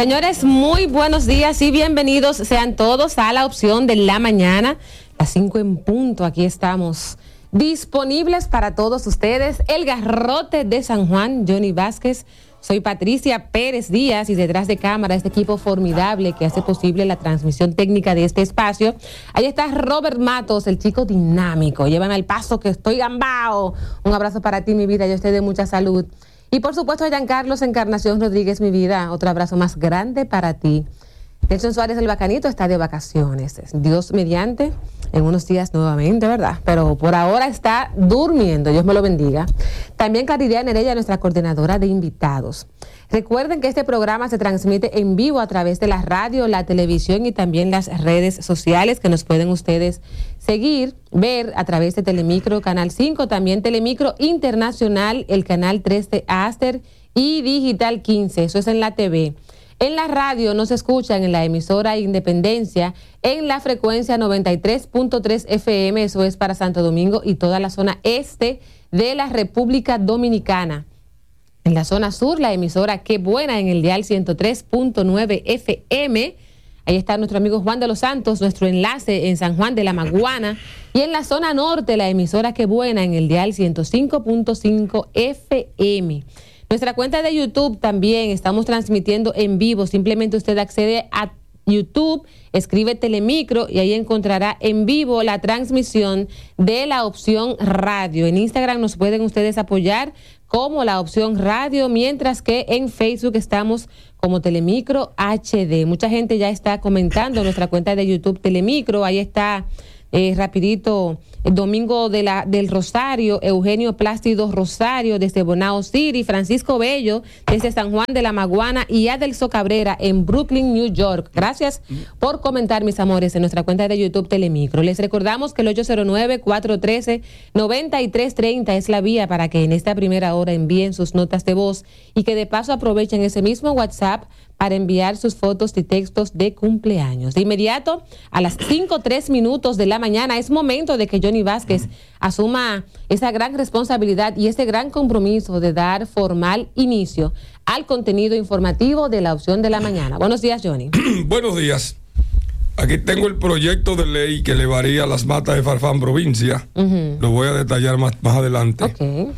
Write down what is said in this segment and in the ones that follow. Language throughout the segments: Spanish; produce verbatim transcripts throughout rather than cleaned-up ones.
Señores, muy buenos días y bienvenidos sean todos a la opción de la mañana, las cinco en punto. Aquí estamos disponibles para todos ustedes. El Garrote de San Juan, Johnny Vázquez. Soy Patricia Pérez Díaz y detrás de cámara este equipo formidable que hace posible la transmisión técnica de este espacio. Ahí está Robert Matos, el chico dinámico. Llévame al paso que estoy gambao. Un abrazo para ti, mi vida. Yo estoy de mucha salud. Y por supuesto, Giancarlos Encarnación Rodríguez, mi vida. Otro abrazo más grande para ti. Nelson Suárez, el bacanito, está de vacaciones. Dios mediante, en unos días nuevamente, ¿verdad? Pero por ahora está durmiendo. Dios me lo bendiga. También Caridad Nereya, nuestra coordinadora de invitados. Recuerden que este programa se transmite en vivo a través de la radio, la televisión y también las redes sociales que nos pueden ustedes seguir, ver a través de Telemicro Canal cinco, también Telemicro Internacional, el Canal tres de Aster y Digital quince. Eso es en la T V. En la radio nos escuchan en la emisora Independencia en la frecuencia noventa y tres punto tres F M, eso es para Santo Domingo y toda la zona este de la República Dominicana. En la zona sur, la emisora Qué Buena en el dial ciento tres punto nueve F M. Ahí está nuestro amigo Juan de los Santos, nuestro enlace en San Juan de la Maguana. Y en la zona norte, la emisora Qué Buena en el dial ciento cinco punto cinco F M. Nuestra cuenta de YouTube también estamos transmitiendo en vivo. Simplemente usted accede a YouTube, escribe Telemicro y ahí encontrará en vivo la transmisión de la opción radio. En Instagram nos pueden ustedes apoyar como la opción radio, mientras que en Facebook estamos como Telemicro H D. Mucha gente ya está comentando en nuestra cuenta de YouTube Telemicro. Ahí está eh, rapidito el Domingo de la, del Rosario, Eugenio Plácido Rosario desde Bonao City, Francisco Bello desde San Juan de la Maguana y Adelso Cabrera en Brooklyn, New York. Gracias por comentar, mis amores, en nuestra cuenta de YouTube Telemicro. Les recordamos que el ocho cero nueve, cuatro uno tres, nueve tres tres cero es la vía para que en esta primera hora envíen sus notas de voz y que de paso aprovechen ese mismo WhatsApp para enviar sus fotos y textos de cumpleaños. De inmediato, a las cinco tres minutos de la mañana, es momento de que Johnny Vázquez asuma esa gran responsabilidad y ese gran compromiso de dar formal inicio al contenido informativo de la opción de la mañana. Buenos días, Johnny. Buenos días. Aquí tengo el proyecto de ley que elevaría las matas de Farfán provincia. Uh-huh. Lo voy a detallar más, más adelante. Okay.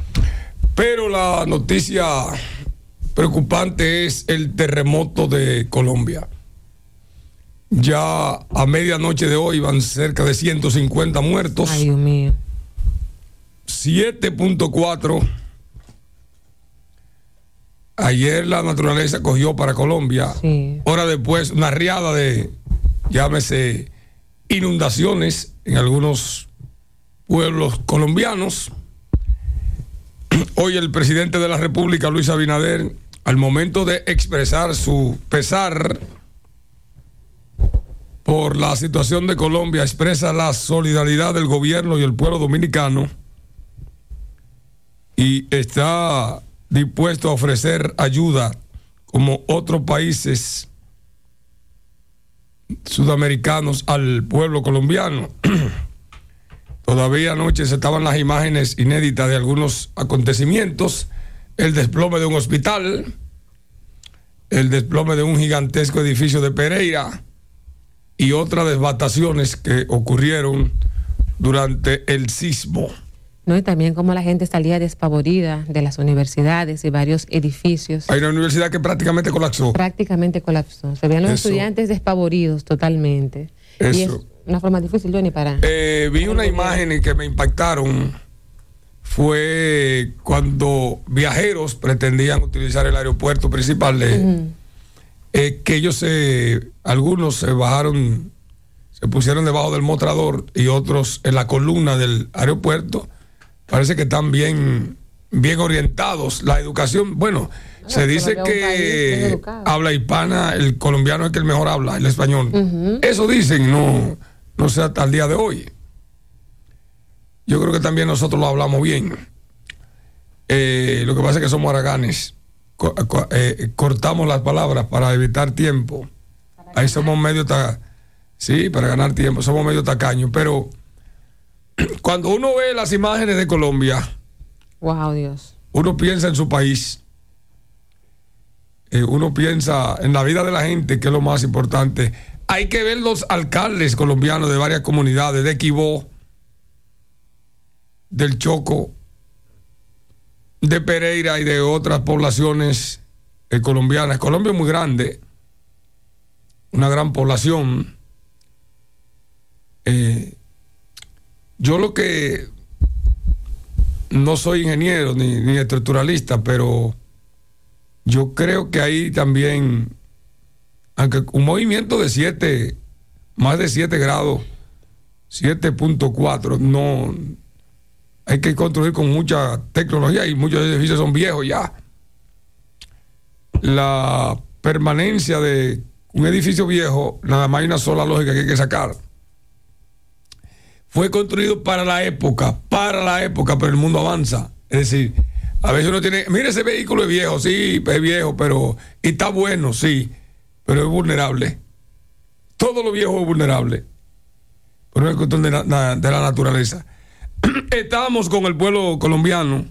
Pero la noticia preocupante es el terremoto de Colombia. Ya a medianoche de hoy van cerca de ciento cincuenta muertos. Ay, Dios mío. siete punto cuatro. Ayer la naturaleza cogió para Colombia. Sí. Hora después, una riada de, llámese, inundaciones en algunos pueblos colombianos. Hoy el presidente de la República, Luis Abinader, al momento de expresar su pesar por la situación de Colombia, expresa la solidaridad del gobierno y el pueblo dominicano y está dispuesto a ofrecer ayuda como otros países sudamericanos al pueblo colombiano. Todavía anoche se estaban las imágenes inéditas de algunos acontecimientos, el desplome de un hospital, el desplome de un gigantesco edificio de Pereira y otras devastaciones que ocurrieron durante el sismo. No, y también como la gente salía despavorida de las universidades y varios edificios. Hay una universidad que prácticamente colapsó. Prácticamente colapsó. Se veían los Eso. estudiantes despavoridos totalmente. Eso. Y es una forma difícil, Johnny, para... Eh, vi una imagen que me impactaron. Fue cuando viajeros pretendían utilizar el aeropuerto principal de... Uh-huh. Eh, que ellos, se, algunos se bajaron, se pusieron debajo del mostrador y otros en la columna del aeropuerto. Parece que están bien, bien orientados. La educación, bueno, no, se dice que habla hispana, el colombiano es que el mejor habla, el español. Uh-huh. Eso dicen, no, no sé hasta el día de hoy. Yo creo que también nosotros lo hablamos bien. Eh, lo que pasa es que somos haraganes. Co- co- eh, cortamos las palabras para evitar tiempo. Ahí somos medio ta- sí, para ganar tiempo, somos medio tacaños, pero cuando uno ve las imágenes de Colombia, wow, Dios, uno piensa en su país. Eh, eh, uno piensa en la vida de la gente, que es lo más importante. Hay que ver los alcaldes colombianos de varias comunidades, de Quibó, del Choco, de Pereira y de otras poblaciones eh, colombianas. Colombia es muy grande, una gran población. Eh, yo lo que no soy ingeniero ni, ni estructuralista, pero yo creo que ahí también, aunque un movimiento de siete, más de siete grados, siete punto cuatro, no, hay que construir con mucha tecnología y muchos edificios son viejos ya. La permanencia de un edificio viejo, nada más hay una sola lógica que hay que sacar. Fue construido para la época, para la época, pero el mundo avanza. Es decir, a veces uno tiene, mire, ese vehículo es viejo, sí, es viejo, pero, y está bueno, sí, pero es vulnerable. Todo lo viejo es vulnerable. Por una cuestión de, la, de la naturaleza. Estábamos con el pueblo colombiano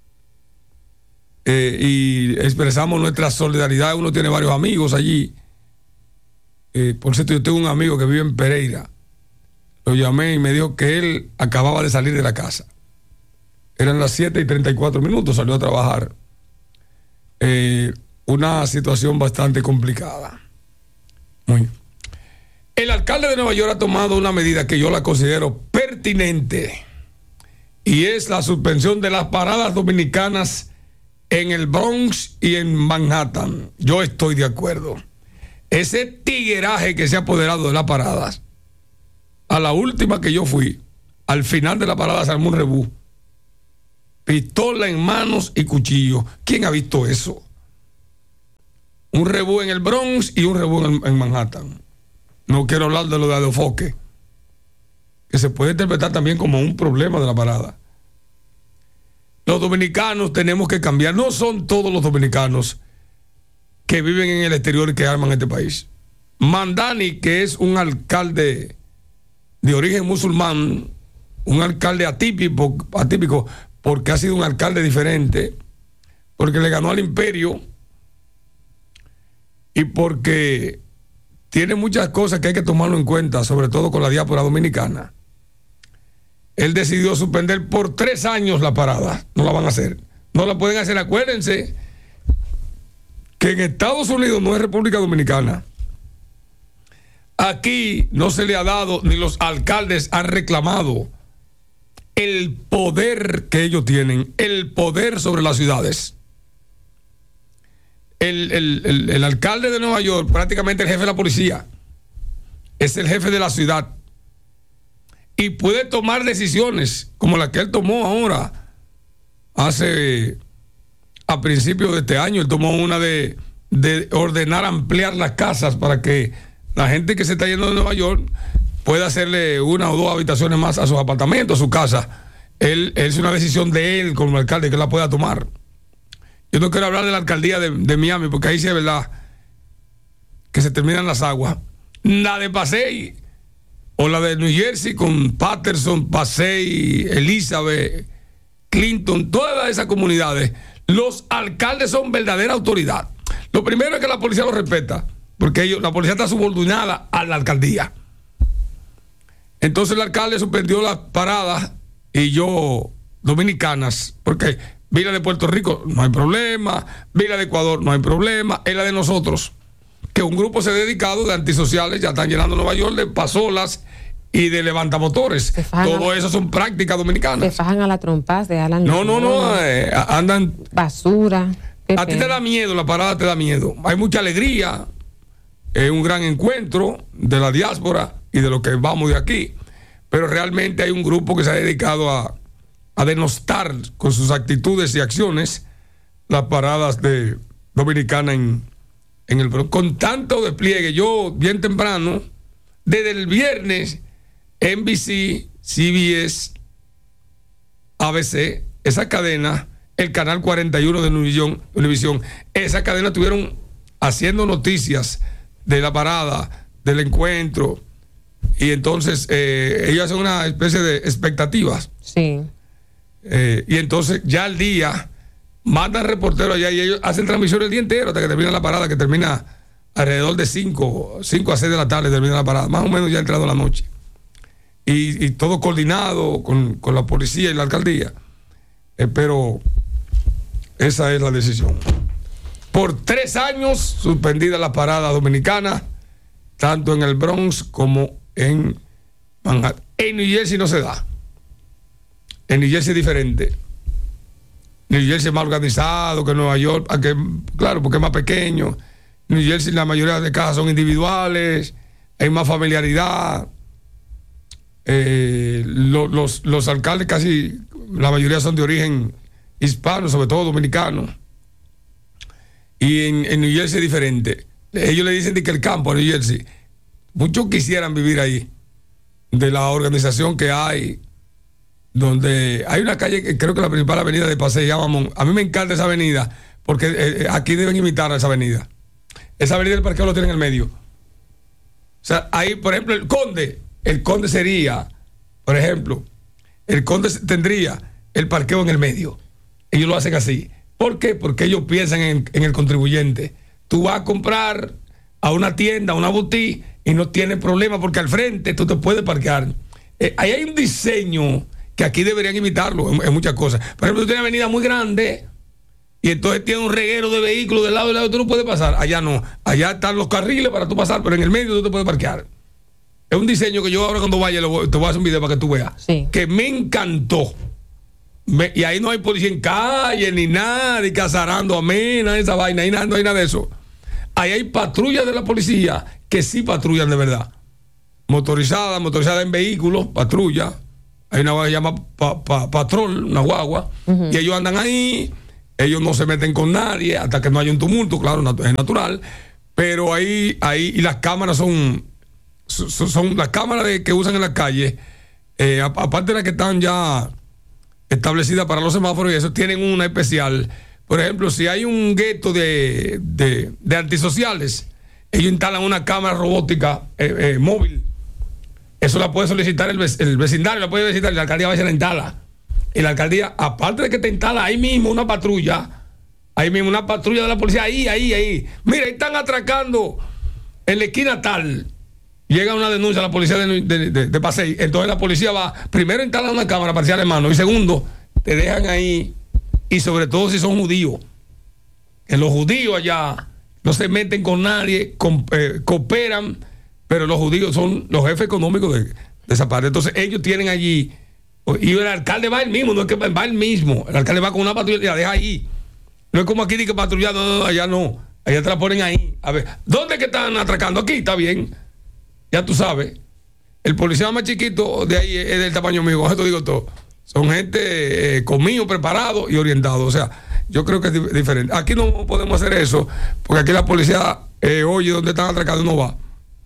eh, y expresamos nuestra solidaridad. Uno tiene varios amigos allí. Eh, por cierto, yo tengo un amigo que vive en Pereira. Lo llamé y me dijo que él acababa de salir de la casa. Eran las siete y treinta y cuatro minutos, salió a trabajar. Eh, una situación bastante complicada. Muy bien. El alcalde de Nueva York ha tomado una medida que yo la considero pertinente, y es la suspensión de las paradas dominicanas en el Bronx y en Manhattan. Yo estoy de acuerdo. Ese tigueraje que se ha apoderado de las paradas, a la última que yo fui, al final de la parada se armó un rebú. Pistola en manos y cuchillo. ¿Quién ha visto eso? Un rebú en el Bronx y un rebú en, en Manhattan. No quiero hablar de lo de Adeofoque, que se puede interpretar también como un problema de la parada. Los dominicanos tenemos que cambiar. No son todos los dominicanos que viven en el exterior y que arman este país. Mandani, que es un alcalde de origen musulmán, un alcalde atípico, atípico porque ha sido un alcalde diferente, porque le ganó al imperio y porque tiene muchas cosas que hay que tomarlo en cuenta, sobre todo con la diáspora dominicana. Él decidió suspender por tres años la parada. No la van a hacer. No la pueden hacer. Acuérdense que en Estados Unidos no es República Dominicana. Aquí no se le ha dado, ni los alcaldes han reclamado el poder que ellos tienen, el poder sobre las ciudades. El, el, el, el alcalde de Nueva York, prácticamente el jefe de la policía, es el jefe de la ciudad y puede tomar decisiones como la que él tomó ahora, hace a principios de este año. Él tomó una de, de ordenar ampliar las casas para que la gente que se está yendo de Nueva York pueda hacerle una o dos habitaciones más a sus apartamentos, a su casa. Él, es una decisión de él como alcalde que él la pueda tomar. Yo no quiero hablar de la alcaldía de, de Miami, porque ahí sí es verdad que se terminan las aguas. La de Pasey o la de New Jersey con Patterson, Pasey, Elizabeth, Clinton, todas esas comunidades, los alcaldes son verdadera autoridad. Lo primero es que la policía los respeta, porque ellos, la policía está subordinada a la alcaldía. Entonces el alcalde suspendió las paradas y yo, dominicanas, porque vi la de Puerto Rico, no hay problema, vi la de Ecuador, no hay problema, es la de nosotros, que un grupo se ha dedicado de antisociales, ya están llenando Nueva York de pasolas y de levantamotores. Todo eso son prácticas dominicanas. Se fajan a la trompas de Alan. No, no, no, eh, andan... Basura. A ti te da miedo, la parada te da miedo. Hay mucha alegría, es un gran encuentro de la diáspora y de lo que vamos de aquí, pero realmente hay un grupo que se ha dedicado a, a denostar con sus actitudes y acciones las paradas de dominicana en, en el con tanto despliegue. Yo bien temprano, desde el viernes, N B C, C B S, A B C, esa cadena, el canal cuarenta y uno de Univisión, esa cadena estuvieron haciendo noticias de la parada, del encuentro, y entonces eh, ellos hacen una especie de expectativas. Sí. Eh, y entonces ya al día mandan reporteros allá y ellos hacen transmisión el día entero hasta que termina la parada, que termina alrededor de cinco a seis de la tarde, termina la parada, más o menos ya entrado la noche. Y, y todo coordinado con, con la policía y la alcaldía. Eh, pero esa es la decisión. Por tres años suspendida la parada dominicana, tanto en el Bronx como en Manhattan. En New Jersey no se da. En New Jersey es diferente. New Jersey es más organizado que Nueva York, aunque, claro, porque es más pequeño. New Jersey la mayoría de casas son individuales, hay más familiaridad. Eh, lo, los, los alcaldes casi, la mayoría son de origen hispano, sobre todo dominicano. Y en, en New Jersey es diferente. Ellos le dicen de que el campo de New Jersey, muchos quisieran vivir ahí, de la organización que hay, donde hay una calle, que creo que la principal avenida de Paseo llama Mon. A mí me encanta esa avenida, porque eh, aquí deben imitar a esa avenida. Esa avenida del parqueo lo tiene en el medio. O sea, ahí, por ejemplo, el Conde, el Conde sería, por ejemplo, el Conde tendría el parqueo en el medio. Ellos lo hacen así. ¿Por qué? Porque ellos piensan en, en el contribuyente. Tú vas a comprar a una tienda, a una boutique, y no tienes problema porque al frente tú te puedes parquear. Eh, ahí hay un diseño que aquí deberían imitarlo en, en muchas cosas. Por ejemplo, tú tienes una avenida muy grande y entonces tiene un reguero de vehículos del lado y del lado, tú no puedes pasar. Allá no. Allá están los carriles para tú pasar, pero en el medio tú te puedes parquear. Es un diseño que yo ahora cuando vaya te voy a hacer un video para que tú veas. Sí. Que me encantó. Me, y ahí no hay policía en calle, ni nada, ni cazarando a mí, nada de esa vaina, ahí nada, no hay nada de eso. Ahí hay patrullas de la policía que sí patrullan de verdad. Motorizadas, motorizadas en vehículos, patrulla. Hay una guagua que se llama pa, pa, patrol, una guagua. Uh-huh. Y ellos andan ahí, ellos no se meten con nadie hasta que no haya un tumulto, claro, es natural. Pero ahí, ahí y las cámaras son, son, son las cámaras de, que usan en la calle, eh, aparte de las que están ya establecidas para los semáforos y eso, tienen una especial. Por ejemplo, si hay un gueto de, de, de antisociales, ellos instalan una cámara robótica eh, eh, móvil. Eso la puede solicitar el, el vecindario, la puede solicitar y la alcaldía va y se la instala. Y la alcaldía, aparte de que te instala ahí mismo una patrulla, ahí mismo una patrulla de la policía, ahí, ahí, ahí. Mira, ahí están atracando en la esquina tal. Llega una denuncia a la policía de, de, de, de Paseo. Entonces la policía va, primero instala una cámara para echarle mano y segundo, te dejan ahí. Y sobre todo si son judíos, que los judíos allá no se meten con nadie, con, eh, cooperan, pero los judíos son los jefes económicos de, de esa parte. Entonces ellos tienen allí, y el alcalde va él mismo, no es que va él mismo, el alcalde va con una patrulla y la deja ahí. No es como aquí de que patrullando, no, no, allá no, allá te la ponen ahí. A ver, ¿dónde es que están atracando? Aquí, está bien, ya tú sabes. El policía más chiquito de ahí es del tamaño mío, con esto digo todo. Son gente eh, conmigo, preparado y orientado. O sea, yo creo que es di- diferente. Aquí no podemos hacer eso, porque aquí la policía eh, oye dónde están atracados, no va.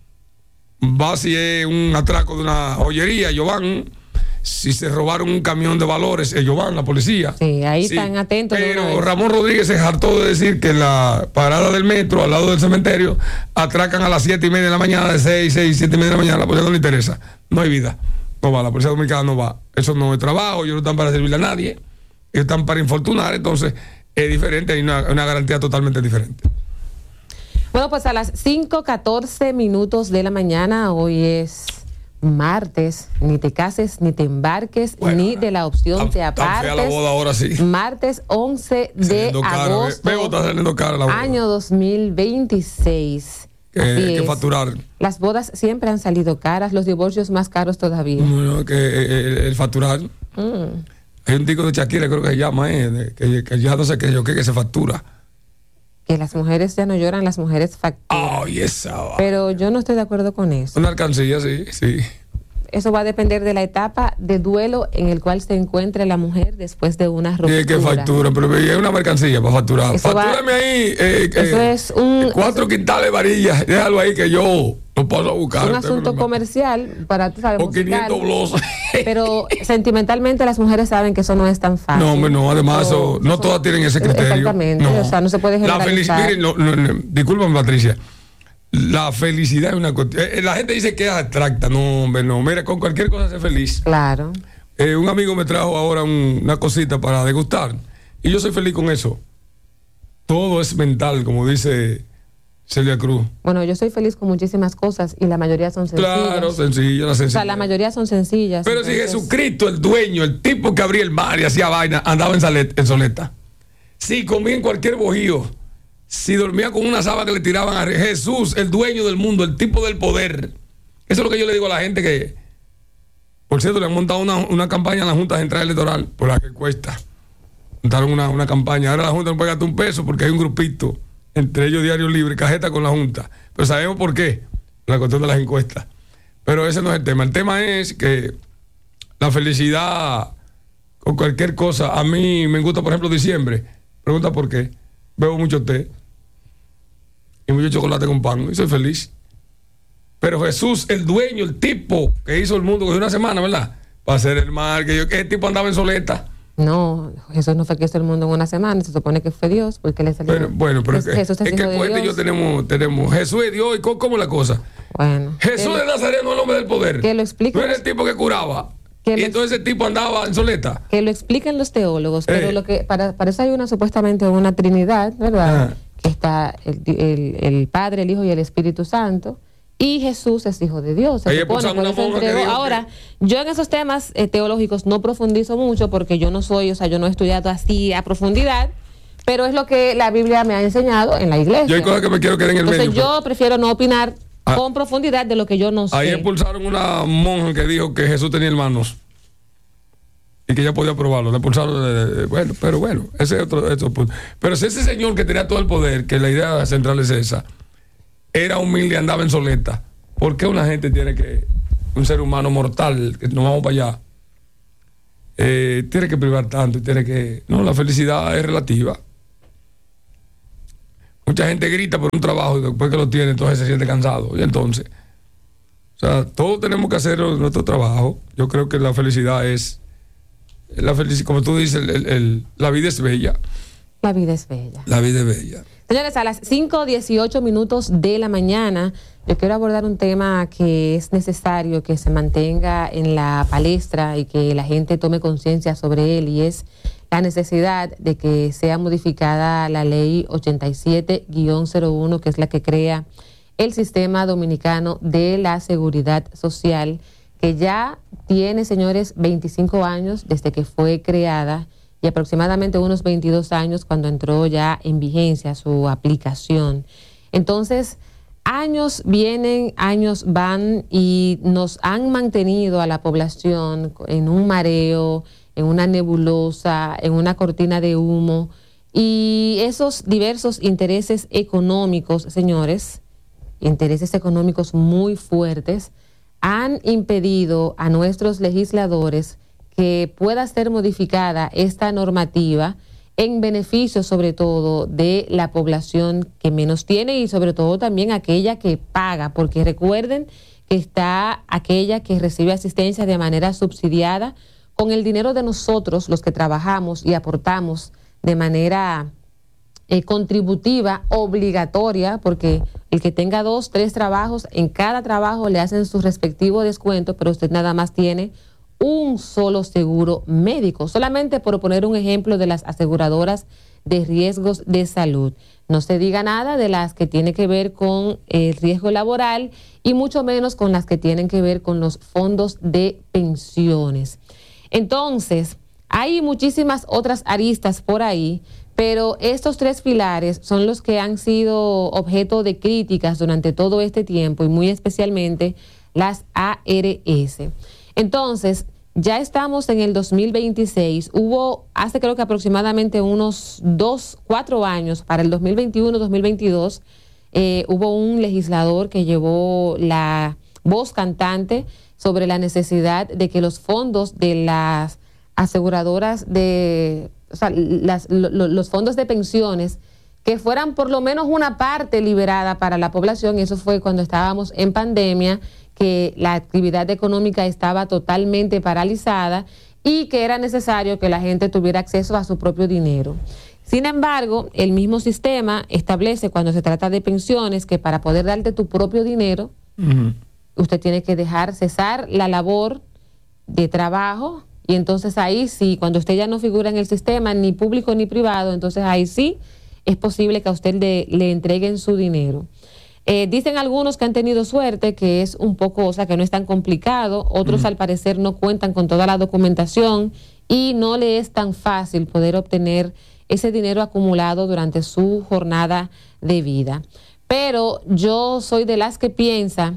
Va si es un atraco de una joyería, ellos van. Si se robaron un camión de valores, ellos van, la policía. Sí, ahí sí, están atentos. Pero Ramón Rodríguez se hartó de decir que en la parada del metro, al lado del cementerio, atracan a las siete y media de la mañana, de seis, seis, siete y media de la mañana. La policía no le interesa. No hay vida. No va, la policía dominicana no va. Eso no es trabajo, ellos no están para servirle a nadie. Ellos están para infortunar, entonces es diferente, hay una, una garantía totalmente diferente. Bueno, pues a las cinco catorce minutos de la mañana, hoy es martes, ni te cases, ni te embarques, bueno, ni de la opción tan, te apartes. Tan fea la boda ahora sí. Martes once de agosto, Veo, está saliendo cara la boda. Año dos mil veintiséis. Que, hay que facturar. Las bodas siempre han salido caras, los divorcios más caros todavía. Bueno, que el, el facturar. Mm. Hay un disco de Shakira, creo que se llama, eh, que, que ya no sé qué, yo qué, que se factura. Que las mujeres ya no lloran, las mujeres facturan. Oh, esa. Pero yo no estoy de acuerdo con eso. Una alcancía, sí, sí. Eso va a depender de la etapa de duelo en el cual se encuentre la mujer después de una ruptura. Sí, que factura, pero es una mercancía para facturar. Eso Factúrame va, ahí. Eh, eso eh, es un. Cuatro quintales de varillas, déjalo ahí que yo lo paso a buscar. Es un asunto comercial para, tú sabes, o quinientos glosas. Pero sentimentalmente las mujeres saben que eso no es tan fácil. No, no, además, eso, no eso, todas tienen ese criterio. Exactamente, no. O sea, no se puede generalizar. La felicidad, miren, no, no, discúlpame, Patricia. La felicidad es una cuestión. Eh, la gente dice que es abstracta. No, hombre, no. Mira, con cualquier cosa ser feliz. Claro. Eh, un amigo me trajo ahora un, una cosita para degustar. Y yo soy feliz con eso. Todo es mental, como dice Celia Cruz. Bueno, yo soy feliz con muchísimas cosas y la mayoría son sencillas. Claro, sencillo, la sencilla. O sea, la mayoría son sencillas. Pero entonces, si Jesucristo, el dueño, el tipo que abría el mar y hacía vaina, andaba en, salet, en soleta. Si comía en cualquier bojío, si dormía con una sábana que le tiraban a Jesús, el dueño del mundo, el tipo del poder. Eso es lo que yo le digo a la gente que, por cierto, le han montado una, una campaña a la Junta Central Electoral por la que cuesta. Montaron una, una campaña. Ahora la Junta no puede gastar un peso porque hay un grupito, entre ellos Diario Libre, cajeta con la Junta. Pero sabemos por qué, la cuestión de las encuestas. Pero ese no es el tema. El tema es que la felicidad con cualquier cosa, a mí me gusta, por ejemplo, diciembre. Pregunta por qué. Bebo mucho té y mucho chocolate con pan y soy feliz. Pero Jesús, el dueño, el tipo que hizo el mundo, cogió una semana, ¿verdad? Para hacer el mal, que yo, que ese tipo andaba en soleta. No, Jesús no fue que hizo el mundo en una semana, se supone que fue Dios, porque le salió. Bueno, bueno pero es que, Jesús es, es que el poeta y yo tenemos, tenemos Jesús es Dios y ¿cómo, cómo es la cosa? Bueno. Jesús de Nazaret no es el hombre del poder. Que lo explique. No era el tipo que curaba. Y lo, entonces ese tipo andaba en soleta. Que lo explican los teólogos, pero eh. lo que para, para eso hay una supuestamente una Trinidad, ¿verdad? Ah. Que está el, el, el Padre, el Hijo y el Espíritu Santo. Y Jesús es hijo de Dios. Se supone, por eso entregó. Ahora, que... yo en esos temas eh, teológicos no profundizo mucho porque yo no soy, o sea, yo no he estudiado así a profundidad, pero es lo que la Biblia me ha enseñado en la iglesia. Yo hay cosas que me quiero quedar en el Entonces, medio. yo pero... prefiero no opinar ah. con profundidad de lo que yo no sé. Ahí expulsaron una monja que dijo que Jesús tenía hermanos y que ella podía probarlo. Le expulsaron, de, de, bueno, pero bueno, ese es otro, otro punto. Pero si ese señor que tenía todo el poder, que la idea central es esa, era humilde y andaba en soleta, ¿por qué una gente tiene que, un ser humano mortal, que nos vamos para allá, eh, tiene que privar tanto y tiene que... No, la felicidad es relativa. Mucha gente grita por un trabajo y después que lo tiene, entonces se siente cansado. Y entonces, o sea, todos tenemos que hacer nuestro trabajo. Yo creo que la felicidad es, la felicidad, como tú dices, el, el, el, la vida es bella. La vida es bella. La vida es bella. Señores, a las cinco dieciocho minutos de la mañana, yo quiero abordar un tema que es necesario que se mantenga en la palestra y que la gente tome conciencia sobre él, y es la necesidad de que sea modificada la ley ochenta y siete guión cero uno, que es la que crea el Sistema Dominicano de la Seguridad Social, que ya tiene, señores, veinticinco años desde que fue creada, y aproximadamente unos veintidós años cuando entró ya en vigencia su aplicación. Entonces, años vienen, años van, y nos han mantenido a la población en un mareo, en una nebulosa, en una cortina de humo, y esos diversos intereses económicos, señores, intereses económicos muy fuertes, han impedido a nuestros legisladores que pueda ser modificada esta normativa en beneficio sobre todo de la población que menos tiene y sobre todo también aquella que paga, porque recuerden que está aquella que recibe asistencia de manera subsidiada con el dinero de nosotros, los que trabajamos y aportamos de manera eh, contributiva, obligatoria, porque el que tenga dos, tres trabajos, en cada trabajo le hacen su respectivo descuento, pero usted nada más tiene un solo seguro médico, solamente por poner un ejemplo de las aseguradoras de riesgos de salud. No se diga nada de las que tienen que ver con el riesgo laboral y mucho menos con las que tienen que ver con los fondos de pensiones. Entonces, hay muchísimas otras aristas por ahí, pero estos tres pilares son los que han sido objeto de críticas durante todo este tiempo y muy especialmente las A R S. Entonces, ya estamos en el dos mil veintiséis, hubo hace creo que aproximadamente unos dos, cuatro años, para el dos mil veintiuno, dos mil veintidós, eh, hubo un legislador que llevó la voz cantante sobre la necesidad de que los fondos de las aseguradoras de, o sea, las, lo, los fondos de pensiones, que fueran por lo menos una parte liberada para la población. Eso fue cuando estábamos en pandemia, que la actividad económica estaba totalmente paralizada y que era necesario que la gente tuviera acceso a su propio dinero. Sin embargo, el mismo sistema establece, cuando se trata de pensiones, que para poder darte tu propio dinero, uh-huh. usted tiene que dejar cesar la labor de trabajo Y entonces ahí sí, cuando usted ya no figura en el sistema, ni público ni privado, entonces ahí sí es posible que a usted le, le entreguen su dinero. Eh, dicen algunos que han tenido suerte, que es un poco, o sea, que no es tan complicado. Otros, mm. al parecer, no cuentan con toda la documentación y no le es tan fácil poder obtener ese dinero acumulado durante su jornada de vida. Pero yo soy de las que piensa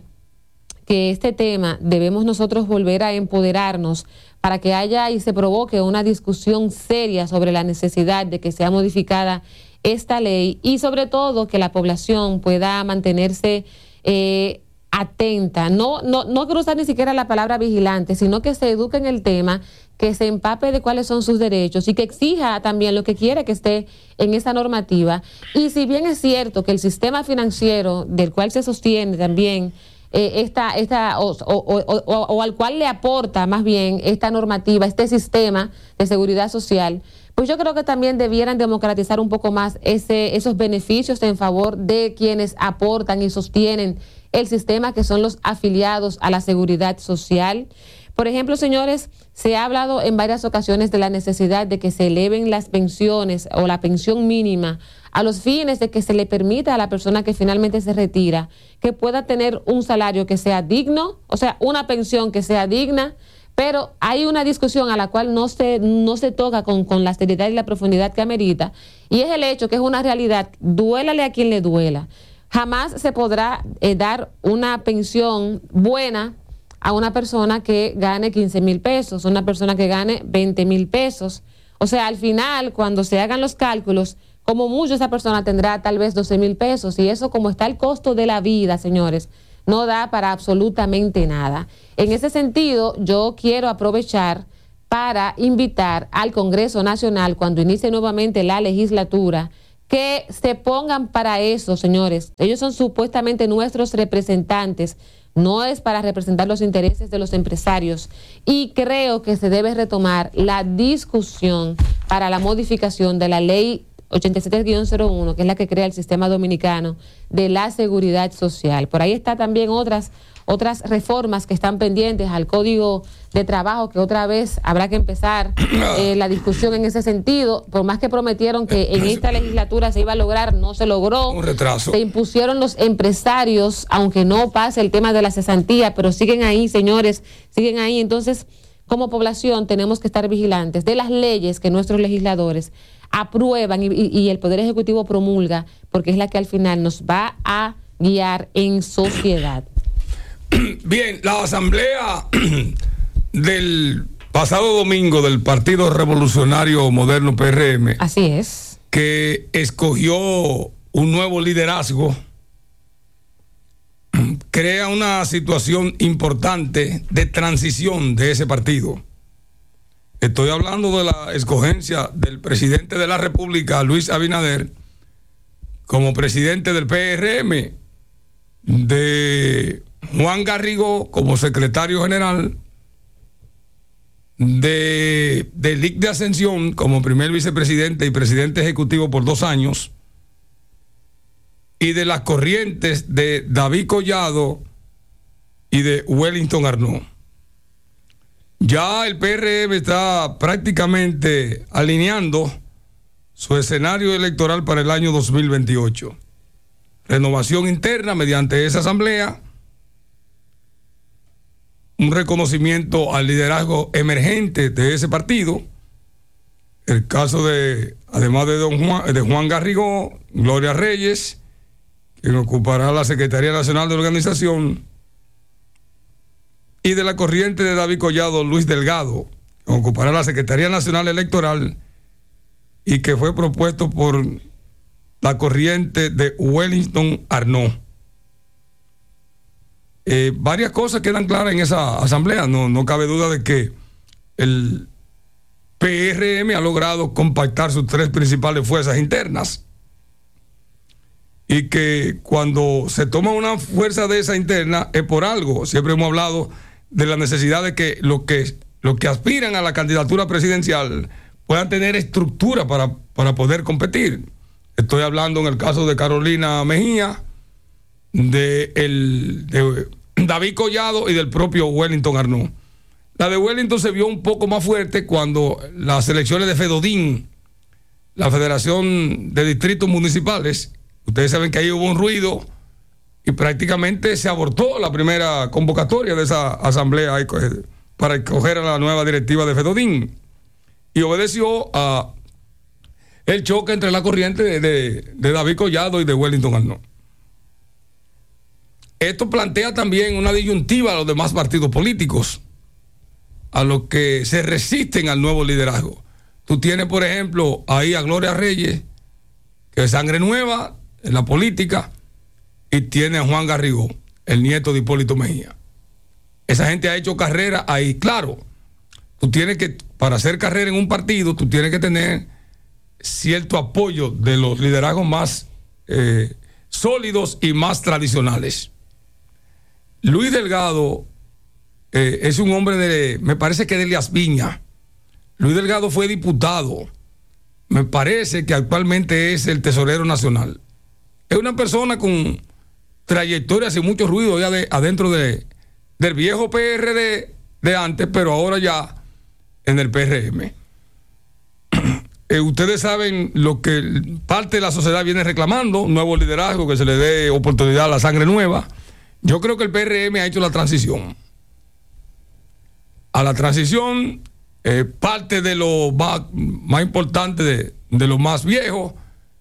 que este tema debemos nosotros volver a empoderarnos para que haya y se provoque una discusión seria sobre la necesidad de que sea modificada esta ley y sobre todo que la población pueda mantenerse eh, atenta, no, no, no quiero usar ni siquiera la palabra vigilante, sino que se eduque en el tema, que se empape de cuáles son sus derechos y que exija también lo que quiere que esté en esa normativa. Y si bien es cierto que el sistema financiero del cual se sostiene también eh, esta, esta o, o, o, o, o al cual le aporta más bien esta normativa, este sistema de seguridad social, pues yo creo que también debieran democratizar un poco más ese, esos beneficios en favor de quienes aportan y sostienen el sistema, que son los afiliados a la seguridad social. Por ejemplo, señores, se ha hablado en varias ocasiones de la necesidad de que se eleven las pensiones o la pensión mínima a los fines de que se le permita a la persona que finalmente se retira que pueda tener un salario que sea digno, o sea, una pensión que sea digna. Pero hay una discusión a la cual no se, no se toca con, con la seriedad y la profundidad que amerita, y es el hecho que es una realidad, duélale a quien le duela. Jamás se podrá eh, dar una pensión buena a una persona que gane quince mil pesos, una persona que gane veinte mil pesos. O sea, al final, cuando se hagan los cálculos, como mucho esa persona tendrá tal vez doce mil pesos, y eso, como está el costo de la vida, señores, no da para absolutamente nada. En ese sentido, yo quiero aprovechar para invitar al Congreso Nacional, cuando inicie nuevamente la legislatura, que se pongan para eso, señores. Ellos son supuestamente nuestros representantes, no es para representar los intereses de los empresarios, y creo que se debe retomar la discusión para la modificación de la ley ochenta y siete guion cero uno, que es la que crea el sistema dominicano de la seguridad social. Por ahí está también otras, otras reformas que están pendientes al Código de Trabajo, que otra vez habrá que empezar eh, la discusión en ese sentido. Por más que prometieron que en esta legislatura se iba a lograr, no se logró. Un retraso. Se impusieron los empresarios, aunque no pase el tema de la cesantía, pero siguen ahí, señores, siguen ahí. Entonces, como población tenemos que estar vigilantes de las leyes que nuestros legisladores aprueban y, y, y el Poder Ejecutivo promulga, porque es la que al final nos va a guiar en sociedad. Bien, la asamblea del pasado domingo del Partido Revolucionario Moderno P R M, así es, que escogió un nuevo liderazgo, crea una situación importante de transición de ese partido. Estoy hablando de la escogencia del presidente de la República, Luis Abinader, como presidente del P R M, de Juan Garrigó como secretario general, de, de Lic de Ascensión como primer vicepresidente y presidente ejecutivo por dos años, y de las corrientes de David Collado y de Wellington Arnaud. Ya el P R M está prácticamente alineando su escenario electoral para el año dos mil veintiocho. Renovación interna mediante esa asamblea, un reconocimiento al liderazgo emergente de ese partido, el caso de, además de don Juan, de Juan Garrigó, Gloria Reyes, quien ocupará la Secretaría Nacional de Organización, y de la corriente de David Collado, Luis Delgado, que ocupará la Secretaría Nacional Electoral y que fue propuesto por la corriente de Wellington Arnaud. Eh, varias cosas quedan claras en esa asamblea. No, no cabe duda de que el P R M ha logrado compactar sus tres principales fuerzas internas, y que cuando se toma una fuerza de esa interna es por algo. Siempre hemos hablado de la necesidad de que los que, los que aspiran a la candidatura presidencial puedan tener estructura para, para poder competir. Estoy hablando en el caso de Carolina Mejía, de, el, de David Collado y del propio Wellington Arnaud. La de Wellington se vio un poco más fuerte cuando las elecciones de FEDODIN, la Federación de Distritos Municipales, ustedes saben que ahí hubo un ruido y prácticamente se abortó la primera convocatoria de esa asamblea para escoger a la nueva directiva de FEDODIN, y obedeció a el choque entre la corriente de, de, de David Collado y de Wellington Arnaud. Esto plantea también una disyuntiva a los demás partidos políticos, a los que se resisten al nuevo liderazgo. Tú tienes, por ejemplo, ahí a Gloria Reyes, que es sangre nueva en la política, y tiene a Juan Garrigó, el nieto de Hipólito Mejía. Esa gente ha hecho carrera ahí. Claro, tú tienes que, para hacer carrera en un partido, tú tienes que tener cierto apoyo de los liderazgos más eh, sólidos y más tradicionales. Luis Delgado eh, es un hombre de, me parece que de Elías Piña. Luis Delgado fue diputado, me parece que actualmente es el tesorero nacional. Es una persona con trayectorias y mucho ruido ya de, adentro de, del viejo P R D de antes, pero ahora ya en el P R M. Eh, ustedes saben lo que parte de la sociedad viene reclamando, un nuevo liderazgo, que se le dé oportunidad a la sangre nueva. Yo creo que el P R M ha hecho la transición. A la transición, eh, parte de lo más, más importante de, de lo más viejo,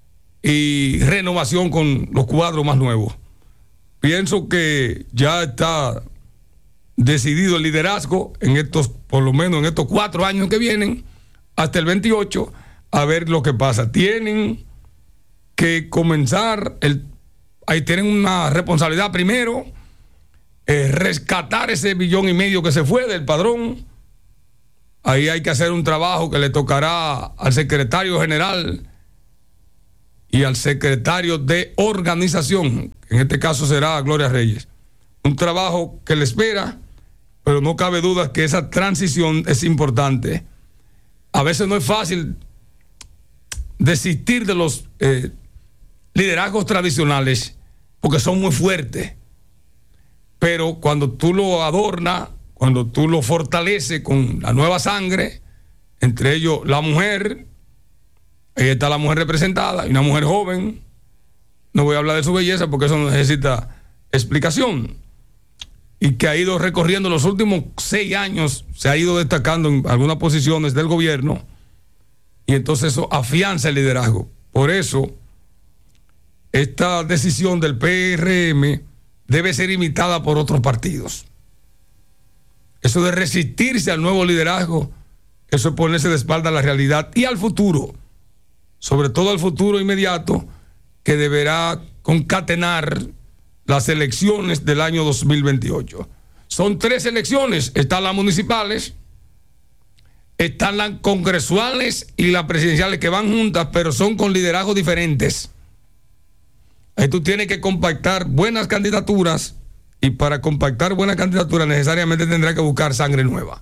y renovación con los cuadros más nuevos. Pienso que ya está decidido el liderazgo en estos, por lo menos en estos cuatro años que vienen, hasta el veintiocho, a ver lo que pasa. Tienen que comenzar, el, ahí tienen una responsabilidad primero, eh, rescatar ese billón y medio que se fue del padrón. Ahí hay que hacer un trabajo que le tocará al secretario general y al secretario de organización, en este caso será Gloria Reyes. Un trabajo que le espera, pero no cabe duda que esa transición es importante. A veces no es fácil desistir de los eh, liderazgos tradicionales porque son muy fuertes, pero cuando tú lo adornas, cuando tú lo fortaleces con la nueva sangre, entre ellos la mujer, ahí está la mujer representada, y una mujer joven, no voy a hablar de su belleza porque eso no necesita explicación, y que ha ido recorriendo los últimos seis años, se ha ido destacando en algunas posiciones del gobierno, y entonces eso afianza el liderazgo. Por eso, esta decisión del P R M debe ser imitada por otros partidos. Eso de resistirse al nuevo liderazgo, eso es ponerse de espalda a la realidad y al futuro, sobre todo al futuro inmediato, que deberá concatenar las elecciones del año dos mil veintiocho. Son tres elecciones, están las municipales, están las congresuales y las presidenciales, que van juntas, pero son con liderazgos diferentes. Ahí tú tienes que compactar buenas candidaturas, y para compactar buenas candidaturas necesariamente tendrá que buscar sangre nueva,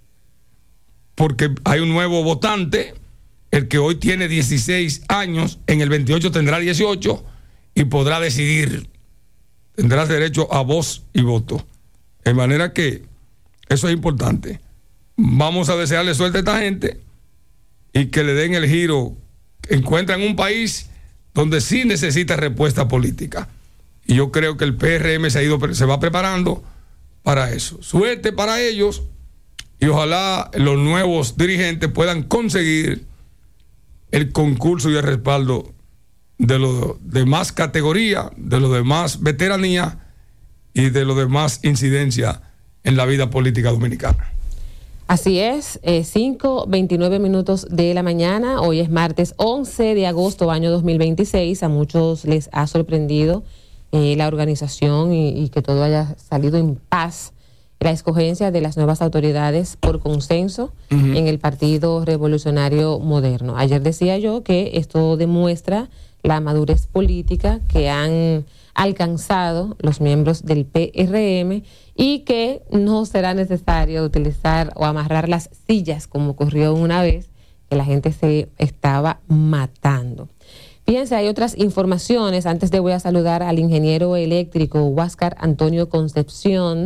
porque hay un nuevo votante. El que hoy tiene dieciséis años, en el veintiocho tendrá dieciocho y podrá decidir. Tendrá derecho a voz y voto. De manera que eso es importante. Vamos a desearle suerte a esta gente y que le den el giro. Encuentran un país donde sí necesita respuesta política. Y yo creo que el P R M se ha ido, se va preparando para eso. Suerte para ellos, y ojalá los nuevos dirigentes puedan conseguir el concurso y el respaldo de los de más categoría, de los de más veteranía y de los de más incidencia en la vida política dominicana. Así es, eh, cinco veintinueve minutos de la mañana. Hoy es martes once de agosto, año dos mil veintiséis. A muchos les ha sorprendido eh, la organización y, y que todo haya salido en paz. La escogencia de las nuevas autoridades por consenso uh-huh. en el Partido Revolucionario Moderno. Ayer decía yo que esto demuestra la madurez política que han alcanzado los miembros del P R M y que no será necesario utilizar o amarrar las sillas como ocurrió una vez que la gente se estaba matando. Fíjense, hay otras informaciones. Antes de voy a saludar al ingeniero eléctrico Huáscar Antonio Concepción.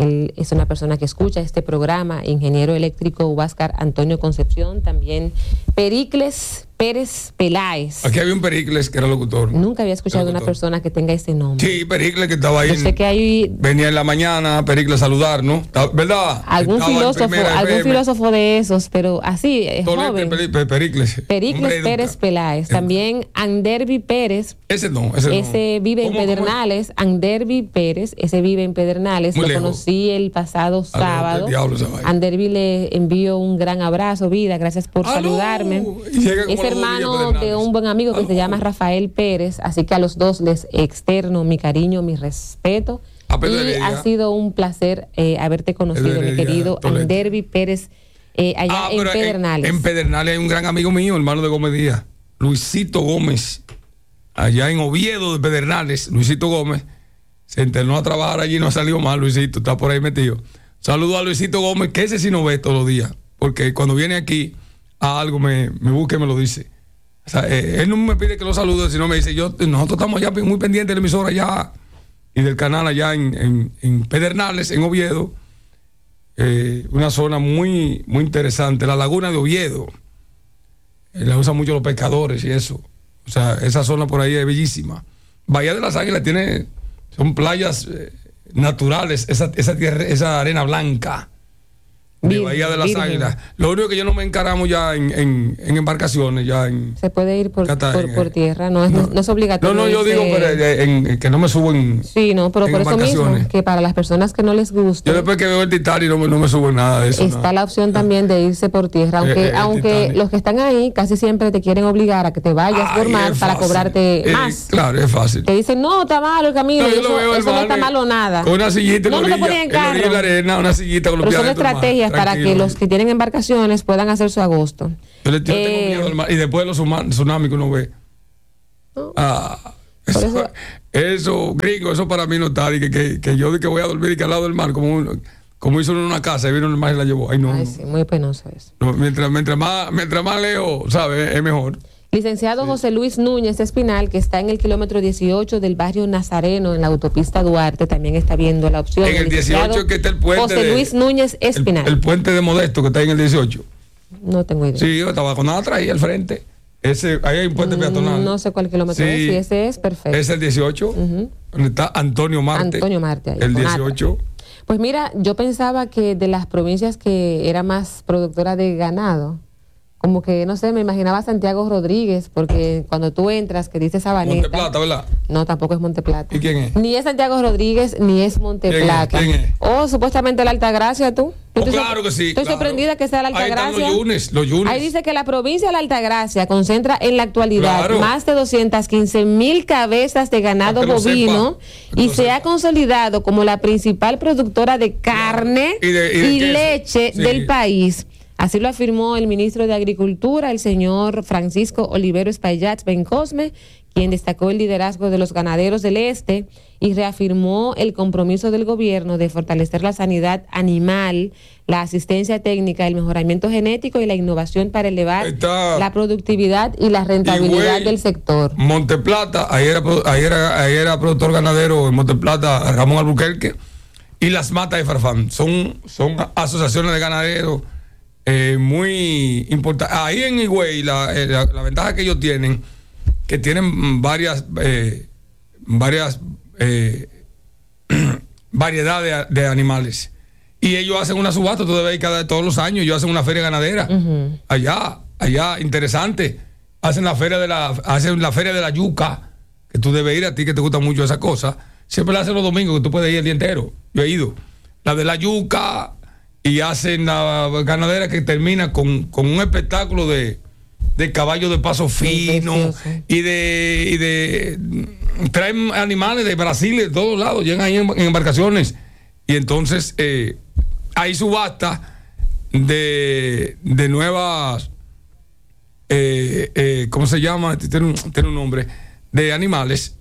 Él es una persona que escucha este programa, ingeniero eléctrico Huáscar Antonio Concepción, también Pericles Pérez Peláez. Aquí había un Pericles que era locutor. Nunca había escuchado de una persona que tenga ese nombre. Sí, Pericles que estaba ahí. Yo sé que hay, venía en la mañana Pericles a saludar, ¿no? ¿Verdad? Algún estaba filósofo, algún filósofo de esos, pero así, es joven. Pericles. Pericles, Pericles Pérez Peláez. También Anderby Pérez. Ese no, ese no. Ese vive en Pedernales. Anderby Pérez, ese vive en Pedernales. Muy Lo lejos. Conocí el pasado sábado. Anderby le envío un gran abrazo, vida. Gracias por ah, saludarme. No. Es hermano de un buen amigo que ah, se no. llama Rafael Pérez, así que a los dos les externo mi cariño, mi respeto. Ah, y ha sido un placer eh, haberte conocido, mi querido Anderby Pérez, eh, allá ah, en Pedernales. En, en Pedernales hay un gran amigo mío, hermano de Gómez Díaz, Luisito Gómez, allá en Oviedo de Pedernales. Luisito Gómez se internó a trabajar allí, no ha salido mal. Luisito está por ahí metido. Saludo a Luisito Gómez, que ese sí no ve todos los días, porque cuando viene aquí a algo me, me busca y me lo dice. O sea, eh, él no me pide que lo salude, sino me dice, yo, nosotros estamos allá muy pendientes de la emisora allá y del canal allá en, en, en Pedernales, en Oviedo. Eh, una zona muy, muy interesante, la laguna de Oviedo. Eh, la usan mucho los pescadores y eso. O sea, esa zona por ahí es bellísima. Bahía de las Águilas tiene, son playas eh, naturales, esa, esa, tierra, esa arena blanca. De Virgen, Bahía de las Virgen. Águilas. Lo único que yo no me encaramos ya en, en, en embarcaciones, ya en... Se puede ir por, Cata, por, por tierra, no es, no, no es obligatorio. No, no, yo digo pero, en, en, que no me subo en Sí, no, pero por eso mismo, que para las personas que no les gusta... Yo después que veo el Titanic no, no me subo en nada de eso. Está no. la opción también de irse por tierra, aunque, eh, eh, aunque los que están ahí casi siempre te quieren obligar a que te vayas Ay, por mar para cobrarte eh, más. Claro, es fácil. Te dicen, no, está malo el camino, no, eso, veo, eso no está malo nada. Con una sillita no, en no te ponen en carro. En la arena, una sillita con los Pero son estrategias para que los que tienen embarcaciones puedan hacer su agosto. Yo, le, yo eh, tengo miedo al mar. Y después de los tsunamis que uno ve. No. Ah, eso, eso, eso, gringo, eso para mí no está. Que, que, que yo de que voy a dormir y que al lado del mar, como, como hizo en una casa, y vino el mar y la llevó. Ay, no. Ay, sí, muy penoso eso. No, mientras, mientras, más, mientras más lejos, ¿sabes? Es mejor. Licenciado sí. José Luis Núñez Espinal, que está en el kilómetro dieciocho del barrio Nazareno, en la autopista Duarte, también está viendo la opción. En el dieciocho que está el puente. José de, Luis Núñez Espinal. El, el puente de Modesto que está en el dieciocho. No tengo idea. Sí, yo estaba con nada atrás ahí al frente. Ese, ahí hay un puente mm, peatonal. No sé cuál kilómetro sí, es, si ese es perfecto. Es el dieciocho, uh-huh. donde está Antonio Marte. Antonio Marte, ahí, el dieciocho. Pues mira, yo pensaba que de las provincias que era más productora de ganado, como que, no sé, me imaginaba a Santiago Rodríguez, porque cuando tú entras, que dice Sabaneta... Monteplata, ¿verdad? No, tampoco es Monteplata. ¿Y quién es? Ni es Santiago Rodríguez, ni es Monteplata. ¿Quién es? ¿Quién es? Oh, supuestamente la Altagracia, ¿tú? Oh, claro que sí. Estoy claro. sorprendida que sea la Altagracia. Ahí están los yunes, los yunes. Ahí dice que la provincia de la Altagracia concentra en la actualidad claro. más de doscientas quince mil cabezas de ganado bovino y se sepa. ha consolidado como la principal productora de carne y, de, y, de y leche sí. del país. Así lo afirmó el ministro de Agricultura, el señor Francisco Olivero Espaillat Bencosme, quien destacó el liderazgo de los ganaderos del este y reafirmó el compromiso del gobierno de fortalecer la sanidad animal, la asistencia técnica, el mejoramiento genético y la innovación para elevar Está, la productividad y la rentabilidad y, güey, del sector. Monteplata, ahí era, ahí, era, ahí era productor ganadero en Monteplata, Ramón Albuquerque, y Las Matas de Farfán. Son, son asociaciones de ganaderos Eh, muy importante. Ahí en Higüey la, la, la ventaja que ellos tienen, que tienen varias eh, varias eh, variedades de, de animales, y ellos hacen una subasta, tú debes ir cada todos los años, ellos hacen una feria ganadera uh-huh. allá, allá, interesante, hacen la feria de la hacen la feria de la yuca, que tú debes ir, a ti que te gusta mucho esa cosa, siempre la hacen los domingos, que tú puedes ir el día entero. Yo he ido, la de la yuca. Y hacen la ganadera que termina con, con un espectáculo de, de caballos de paso fino y de, y de traen animales de Brasil de todos lados, llegan ahí en, en embarcaciones, y entonces eh, hay subasta de, de nuevas eh, eh, ¿cómo se llama? Tiene un, tiene un nombre, de animales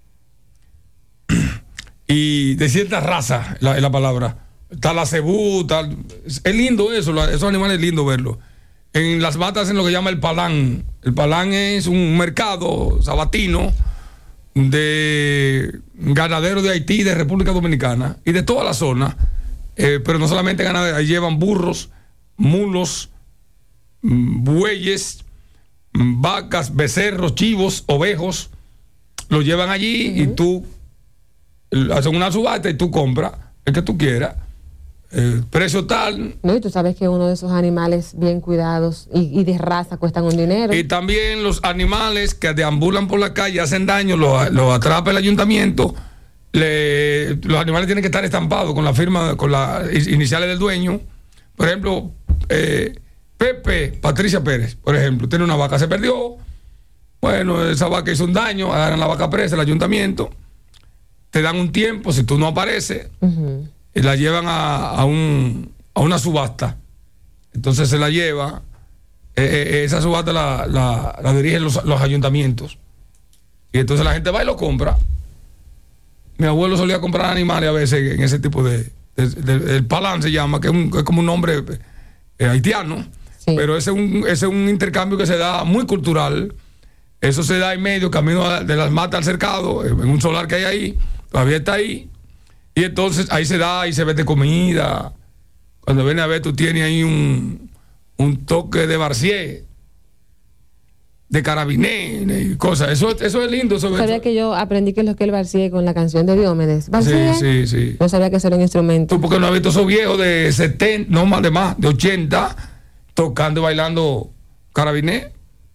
y de cierta raza, la, la palabra. Está la cebú, tal. Es lindo eso, esos animales es lindo verlos. En Las Matas hacen lo que llama el palán. El palán es un mercado sabatino de ganaderos de Haití, de República Dominicana y de toda la zona, eh, pero no solamente ganadero, ahí llevan burros, mulos, bueyes, vacas, becerros, chivos, ovejos, los llevan allí uh-huh. y tú hacen una subasta y tú compras el que tú quieras. Eh, precio tal. No, y tú sabes que uno de esos animales bien cuidados y, y de raza cuestan un dinero. Y también los animales que deambulan por la calle, hacen daño, los lo atrapa el ayuntamiento. Le, los animales tienen que estar estampados con la firma, con las iniciales del dueño. Por ejemplo, eh, Pepe, Patricia Pérez, por ejemplo, tiene una vaca, se perdió. Bueno, esa vaca hizo un daño, agarran la vaca presa, el ayuntamiento. Te dan un tiempo, si tú no apareces. Uh-huh. Y la llevan a, a, un, a una subasta. Entonces se la lleva, eh, eh, esa subasta la, la, la dirigen los, los ayuntamientos. Y entonces la gente va y lo compra. Mi abuelo solía comprar animales a veces en ese tipo de... de, de, de el palán se llama, que es, un, es como un nombre eh, haitiano. Sí. Pero ese es, un, ese es un intercambio que se da muy cultural. Eso se da en medio, camino de las matas al cercado, en un solar que hay ahí. Todavía está ahí. Y entonces ahí se da y se vende comida. Cuando viene a ver, tú tienes ahí un, un toque de Barcier, de Carabiné y cosas. Eso, eso es lindo. Eso, sabía eso. que yo aprendí que es lo que el Barcier con la canción de Diomedes. ¿Barcier? Sí, sí, sí. No sabía que eso era un instrumento. Tú porque no has visto esos viejos de setenta, no más de más, de ochenta, tocando y bailando Carabiné.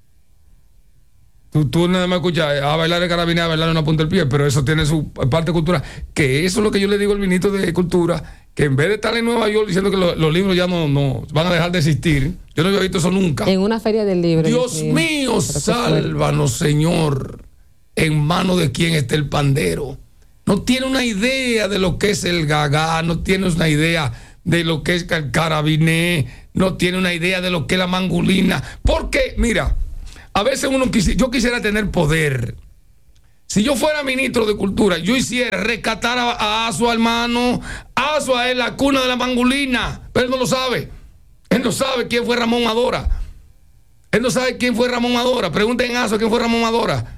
Tú, tú nada más escuchas a bailar el Carabiné, a bailar en una punta del pie, pero eso tiene su parte cultural. Que eso es lo que yo le digo al ministro de Cultura, que en vez de estar en Nueva York diciendo que lo, los libros ya no, no van a dejar de existir, yo no había visto eso nunca. En una feria del libro. Dios mío, mío sálvanos, Señor. ¿En mano de quién está el pandero? No tiene una idea de lo que es el gagá, no tiene una idea de lo que es el Carabiné, no tiene una idea de lo que es la mangulina. Porque, mira, a veces uno quisi, yo quisiera tener poder. Si yo fuera ministro de Cultura, yo hiciera rescatar a, a Aso, hermano. Aso es la cuna de la mangulina, pero él no lo sabe. Él no sabe quién fue Ramón Adora. Él no sabe quién fue Ramón Adora. Pregunten a Aso quién fue Ramón Adora.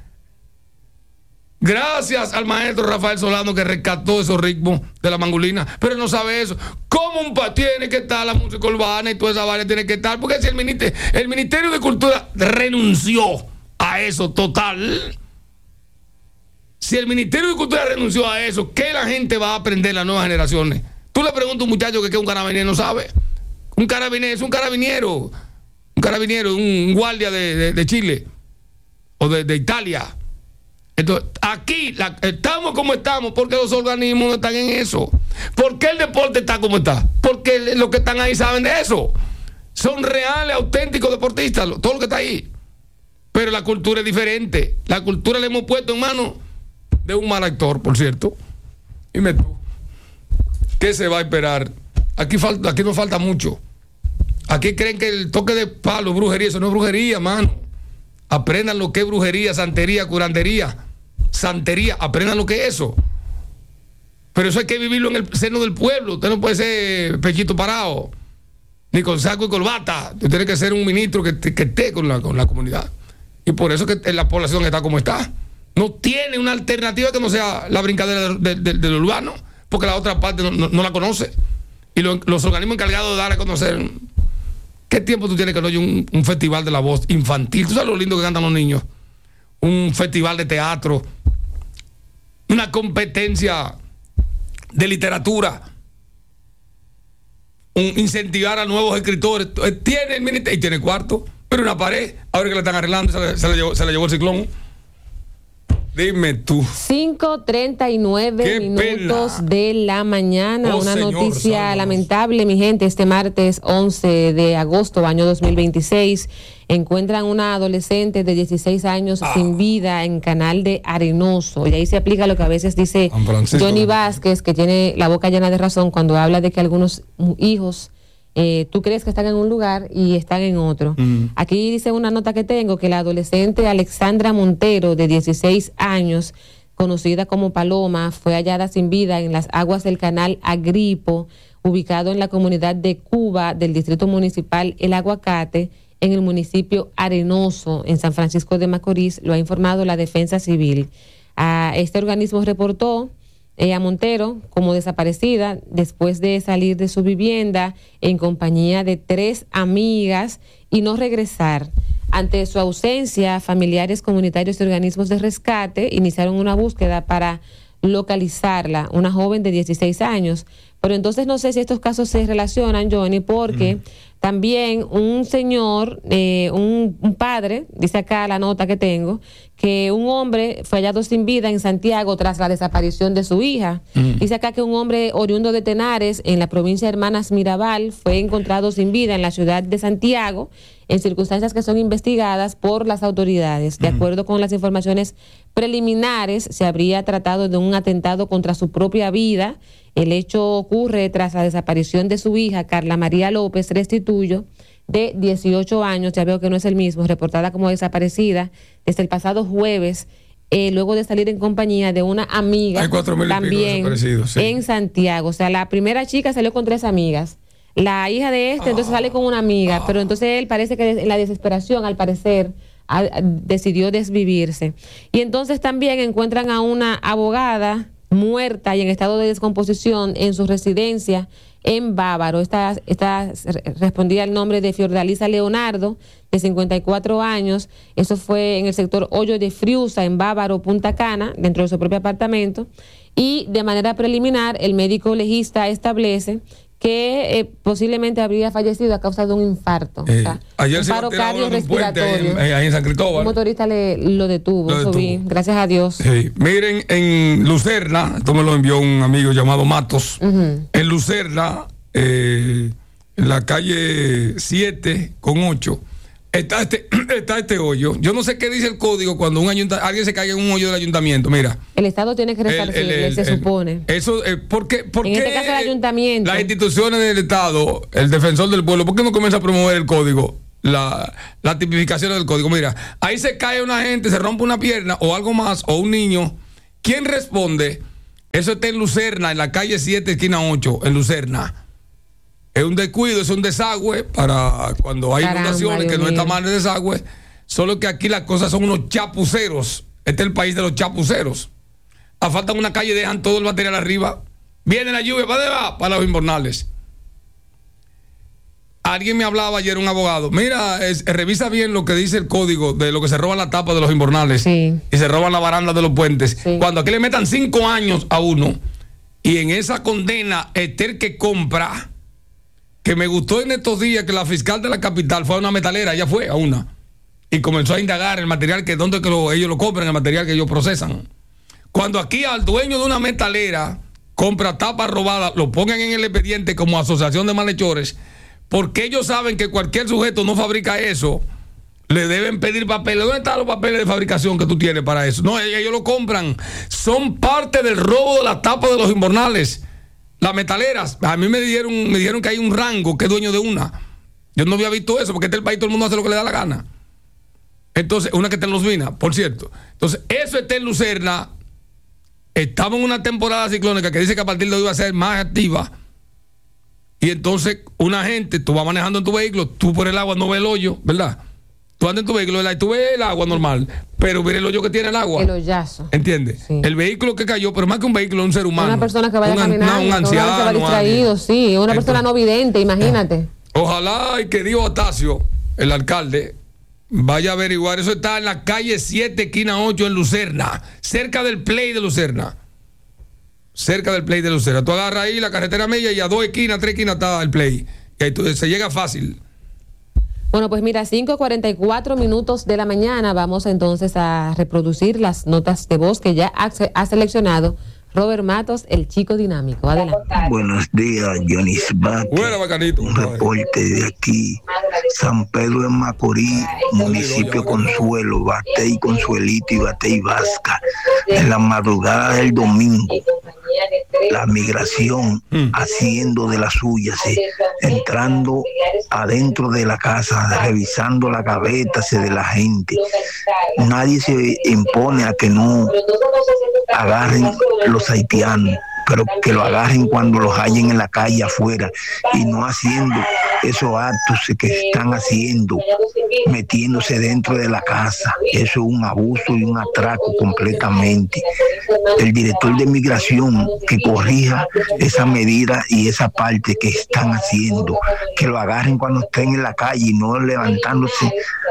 Gracias al maestro Rafael Solano que rescató esos ritmos de la mangulina, pero él no sabe eso. ¿Cómo un pa tiene que estar la música urbana y toda esa vaina tiene que estar? Porque si el ministerio, el Ministerio de Cultura renunció a eso total. Si el Ministerio de Cultura renunció a eso, ¿qué la gente va a aprender las nuevas generaciones? Tú le preguntas a un muchacho que, que un carabinero no sabe. Un carabinero es un carabiniero. Un carabiniero, un guardia de, de, de Chile o de, de Italia. Entonces, aquí la, estamos como estamos porque los organismos no están en eso. ¿Por qué el deporte está como está? Porque los que están ahí saben de eso. Son reales, auténticos deportistas, todo lo que está ahí. Pero la cultura es diferente. La cultura la hemos puesto en manos de un mal actor, por cierto. Dime tú, ¿qué se va a esperar? Aquí, falta, aquí no falta mucho. Aquí creen que el toque de palo es brujería. Eso no es brujería, mano. Aprendan lo que es brujería, santería, curandería, santería. Aprendan lo que es eso. Pero eso hay que vivirlo en el seno del pueblo. Usted no puede ser pechito parado, ni con saco y corbata. Usted tiene que ser un ministro que, que esté con la, con la comunidad. Y por eso que la población está como está. No tiene una alternativa que no sea la brincadera del de, de, de de urbano, porque la otra parte no, no, no la conoce. Y lo, los organismos encargados de dar a conocer. ¿Qué tiempo tú tienes que no haya un, un festival de la voz infantil? ¿Tú sabes lo lindo que cantan los niños? Un festival de teatro, una competencia de literatura, un incentivar a nuevos escritores. Tiene el ministerio y tiene cuarto, pero una pared, ahora que la están arreglando, se la, se la, llevó, se la llevó el ciclón. Dime tú. cinco treinta y nueve minutos pena. de la mañana. Oh, Una señor, noticia salvos. lamentable, mi gente. Este martes once de agosto, año dos mil veintiséis, encuentran una adolescente de dieciséis años ah. sin vida en Canal de Arenoso. Y ahí se aplica lo que a veces dice Johnny Vázquez, que tiene la boca llena de razón cuando habla de que algunos hijos Eh, tú crees que están en un lugar y están en otro. Mm. Aquí dice una nota que tengo que la adolescente Alexandra Montero, de dieciséis años, conocida como Paloma, fue hallada sin vida en las aguas del canal Agripo, ubicado en la comunidad de Cuba del distrito municipal El Aguacate, en el municipio Arenoso, en San Francisco de Macorís. Lo ha informado la Defensa Civil. Ah, este organismo reportó eh, a Montero como desaparecida después de salir de su vivienda en compañía de tres amigas y no regresar. Ante su ausencia, familiares, comunitarios y organismos de rescate iniciaron una búsqueda para localizarla, una joven de dieciséis años. Pero entonces no sé si estos casos se relacionan, Johnny, porque mm. también un señor, eh, un, un padre, dice acá la nota que tengo, que un hombre fue hallado sin vida en Santiago tras la desaparición de su hija. Mm. Dice acá que un hombre oriundo de Tenares, en la provincia de Hermanas Mirabal, fue encontrado sin vida en la ciudad de Santiago, en circunstancias que son investigadas por las autoridades. De acuerdo con las informaciones preliminares, se habría tratado de un atentado contra su propia vida. El hecho ocurre tras la desaparición de su hija, Carla María López Restituyo, de dieciocho años, ya veo que no es el mismo, reportada como desaparecida desde el pasado jueves, eh, luego de salir en compañía de una amiga también sí. en Santiago. O sea, la primera chica salió con tres amigas. La hija de este, entonces sale con una amiga, pero entonces él parece que en la desesperación, al parecer, a, a, decidió desvivirse. Y entonces también encuentran a una abogada muerta y en estado de descomposición en su residencia en Bávaro. Esta, esta respondía al nombre de Fiordalisa Leonardo, de cincuenta y cuatro años. Eso fue en el sector Hoyo de Friusa, en Bávaro, Punta Cana, dentro de su propio apartamento. Y de manera preliminar, el médico legista establece que eh, posiblemente habría fallecido a causa de un infarto. Eh, o sea, ayer un se paro cardiorrespiratorio. Ahí en, ahí en San Cristóbal. Un motorista le, lo detuvo, lo detuvo. Vi, gracias a Dios. Sí. Miren, en Lucerna, esto me lo envió un amigo llamado Matos, uh-huh. en Lucerna, eh, en la calle siete con ocho, está este, está este hoyo. Yo no sé qué dice el código cuando un ayunta, alguien se caiga en un hoyo del ayuntamiento. Mira. El Estado tiene que resarcirle, se el, supone. Eso, eh, ¿por qué? ¿Por en qué este caso el ayuntamiento. Las instituciones del Estado, el defensor del pueblo, ¿por qué no comienza a promover el código? La, la tipificación del código. Mira, ahí se cae una gente, se rompe una pierna o algo más, o un niño. ¿Quién responde? Eso está en Lucerna, en la calle siete, esquina ocho, en Lucerna. Es un descuido, es un desagüe para cuando hay Caramba, inundaciones, que no está mal el desagüe. Solo que aquí las cosas son unos chapuceros. Este es el país de los chapuceros. A falta de una calle, dejan todo el material arriba. Viene la lluvia, ¿para dónde va? Para los invernales. Alguien me hablaba ayer, un abogado. Mira, es, revisa bien lo que dice el código de lo que se roban la tapa de los invernales sí. y se roban la baranda de los puentes. Sí. Cuando aquí le metan cinco años a uno y en esa condena está el que compra. Que me gustó en estos días que la fiscal de la capital fue a una metalera, ella fue a una, y comenzó a indagar el material, que donde que lo, ellos lo compran, el material que ellos procesan. Cuando aquí al dueño de una metalera compra tapas robadas, lo pongan en el expediente como asociación de malhechores, porque ellos saben que cualquier sujeto no fabrica eso, le deben pedir papeles. ¿Dónde están los papeles de fabricación que tú tienes para eso? No, ellos lo compran. Son parte del robo de la tapa de los invernales. Las metaleras, a mí me dijeron, me dijeron que hay un rango que es dueño de una. Yo no había visto eso, porque este es el país, todo el mundo hace lo que le da la gana. Entonces, una que está en Los Minas, por cierto. Entonces, eso está en Lucerna. Estamos en una temporada ciclónica que dice que a partir de hoy va a ser más activa. Y entonces, una gente, tú vas manejando en tu vehículo, tú por el agua no ves el hoyo, ¿verdad? Tú andas en tu vehículo, tú ves el agua normal, pero ves el hoyo que tiene el agua. El hoyazo. ¿Entiendes? Sí. El vehículo que cayó, pero más que un vehículo, un ser humano. Una persona que vaya un, caminando, no, un anciano, que va distraído, sí, una Entonces, persona no vidente, imagínate. Ojalá y que Dios Atacio, el alcalde, vaya a averiguar. Eso está en la calle siete, esquina ocho, en Lucerna, cerca del Play de Lucerna. Cerca del Play de Lucerna. Tú agarras ahí la carretera media y a dos esquinas, tres esquinas está el Play. Y ahí tú, se llega fácil. Bueno, pues mira, cinco cuarenta y cuatro minutos de la mañana. Vamos entonces a reproducir las notas de voz que ya ha, ha seleccionado Robert Matos, el chico dinámico. Adelante. Buenos días, Johnny Sbat. Bueno, bacanito. Un reporte de aquí, San Pedro de Macorís, municipio Consuelo, Batey, Consuelito y Batey Vasca. En la madrugada del domingo, la migración mm. haciendo de las suyas, ¿sí? Entrando adentro de la casa, revisando la gaveta de la gente. Nadie se impone a que no agarren los haitianos. pero que lo agarren cuando los hallen en la calle afuera y no haciendo esos actos que están haciendo, metiéndose dentro de la casa. Eso es un abuso y un atraco completamente. El director de migración que corrija esa medida y esa parte que están haciendo, que lo agarren cuando estén en la calle y no levantándose.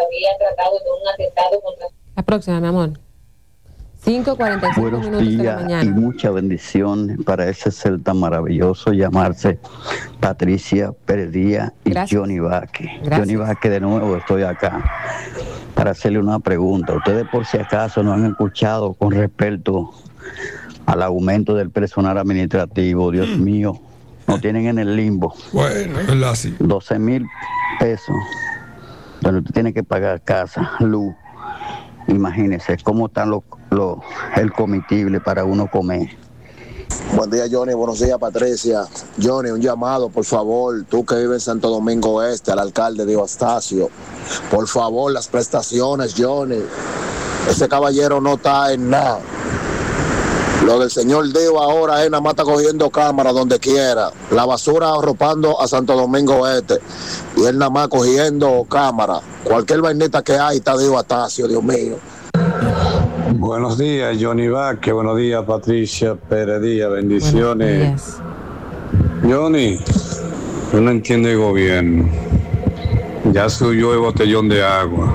La próxima, mi amor. cinco cuarenta y cinco Buenos minutos días de la mañana. Y mucha bendición para ese ser tan maravilloso llamarse Patricia Pérez Díaz y Gracias. Johnny Vázquez. Gracias. Johnny Vázquez, de nuevo estoy acá para hacerle una pregunta. Ustedes por si acaso no han escuchado con respecto al aumento del personal administrativo. Dios mío, nos tienen en el limbo. Bueno, es verdad, sí. doce mil pesos, donde usted tiene que pagar casa, luz. Imagínese cómo están los, los, el comestible para uno comer. Buen día, Johnny. Buenos días, Patricia. Johnny, un llamado, por favor. Tú que vives en Santo Domingo Este, al alcalde Diego Astacio. Por favor, las prestaciones, Johnny. Ese caballero no está en nada. Lo del señor Diego ahora es nada más está cogiendo cámara donde quiera. La basura arropando a Santo Domingo Este. Y él nada más cogiendo cámara. Cualquier vainita que hay está Diego Astacio, Dios mío. Buenos días, Johnny Vázquez. Buenos días, Patricia Pérez Díaz. Bendiciones. Johnny, yo no entiendo el gobierno. Ya subió el botellón de agua.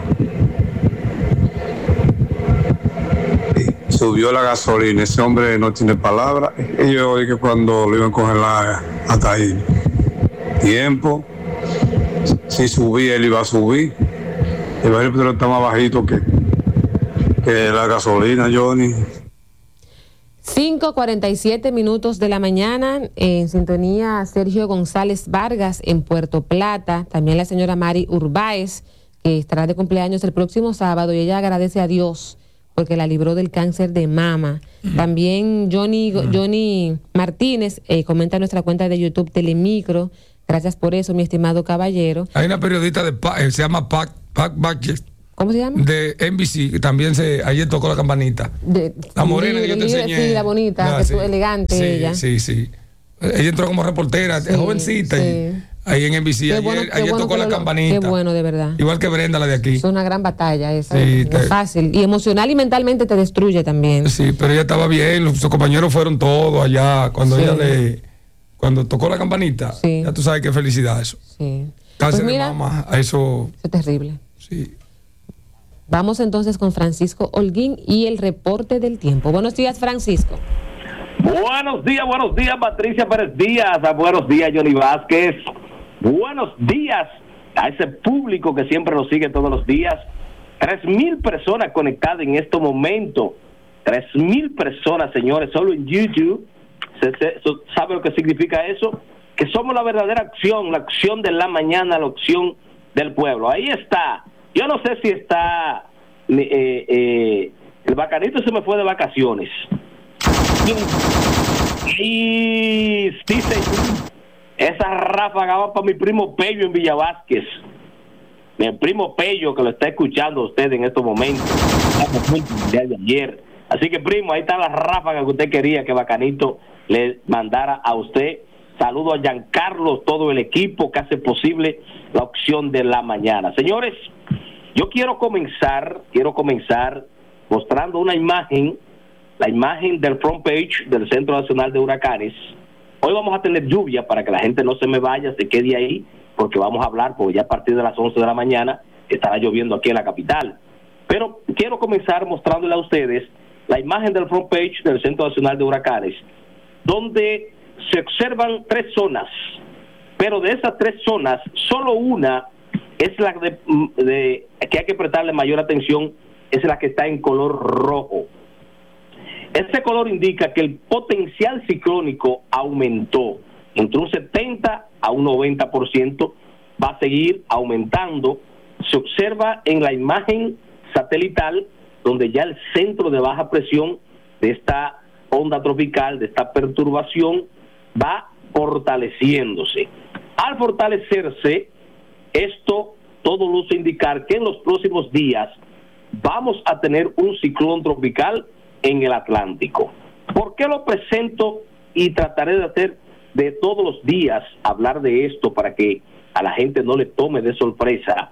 Subió la gasolina. Ese hombre no tiene palabra. Y yo oí que cuando lo iban a congelar hasta ahí. Tiempo. Si subía, él iba a subir. El barril está más bajito que, que la gasolina, Johnny. cinco cuarenta y siete minutos de la mañana, en sintonía Sergio González Vargas en Puerto Plata, también la señora Mari Urbáez, que estará de cumpleaños el próximo sábado, y ella agradece a Dios porque la libró del cáncer de mama. Uh-huh. También Johnny, uh-huh. Johnny Martínez eh, comenta en nuestra cuenta de YouTube Telemicro. Gracias por eso, mi estimado caballero. Hay una periodista de eh, se llama Pat Pat Badger. ¿Cómo se llama? De N B C, que también se ayer tocó la campanita. De, la morena que yo te enseñé. Sí, la bonita, ah, que sí. Es elegante sí, ella. Sí, sí. Ella entró como reportera, sí, jovencita. Sí. Y, ahí en N B C, ayer, bueno, ayer bueno tocó la lo, campanita. Qué bueno, de verdad. Igual que Brenda, la de aquí. Es una gran batalla esa. Sí, no te, es fácil. Y emocional y mentalmente te destruye también. Sí, pero ella estaba bien, los, sus compañeros fueron todos allá. Cuando sí. ella le... Cuando tocó la campanita, sí. ya tú sabes qué felicidad eso. Sí. Cáncer pues mira, de mama, a eso... Es terrible. Sí. Vamos entonces con Francisco Holguín y el reporte del tiempo. Buenos días, Francisco. Buenos días, buenos días, Patricia Pérez Díaz. Buenos días, Johnny Vázquez. Buenos días a ese público que siempre nos sigue todos los días. Tres mil personas conectadas en este momento. Tres mil personas, señores, solo en YouTube. ¿Se, se, ¿Sabe lo que significa eso? Que somos la verdadera acción, la acción de la mañana, la acción del pueblo. Ahí está. Yo no sé si está... Eh, eh, el Bacanito se me fue de vacaciones. Y sí, señor. Esa ráfaga va para mi primo Pello en Villa Vázquez. Mi primo Pello, que lo está escuchando usted en estos momentos. De ayer. Así que, primo, ahí está la ráfaga que usted quería que Bacanito le mandara a usted. Saludo a Giancarlo, todo el equipo que hace posible la opción de la mañana. Señores, yo quiero comenzar, quiero comenzar mostrando una imagen, la imagen del front page del Centro Nacional de Huracanes. Hoy vamos a tener lluvia para que la gente no se me vaya, se quede ahí, porque vamos a hablar, porque ya a partir de las once de la mañana estará lloviendo aquí en la capital. Pero quiero comenzar mostrándole a ustedes la imagen del front page del Centro Nacional de Huracanes, donde se observan tres zonas, pero de esas tres zonas, solo una es la de, de, que hay que prestarle mayor atención, es la que está en color rojo. Ese color indica que el potencial ciclónico aumentó entre un setenta a un noventa por ciento, va a seguir aumentando. Se observa en la imagen satelital, donde ya el centro de baja presión de esta onda tropical, de esta perturbación, va fortaleciéndose. Al fortalecerse, esto todo luce indicar que en los próximos días vamos a tener un ciclón tropical en el Atlántico. ¿Por qué lo presento y trataré de hacer de todos los días hablar de esto para que a la gente no le tome de sorpresa,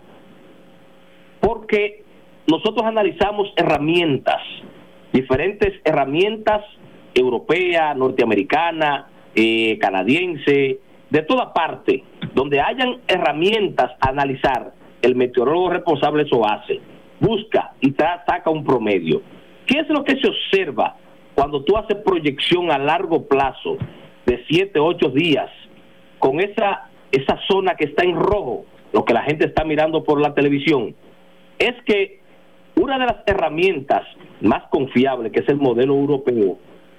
porque nosotros analizamos herramientas, diferentes herramientas europeas, norteamericanas, eh, canadiense, de toda parte, donde hayan herramientas a analizar, el meteorólogo responsable eso hace, busca y tra saca un promedio. ¿Qué es lo que se observa cuando tú haces proyección a largo plazo de siete, ocho días con esa, esa zona que está en rojo, lo que la gente está mirando por la televisión? Es que una de las herramientas más confiables, que es el modelo europeo,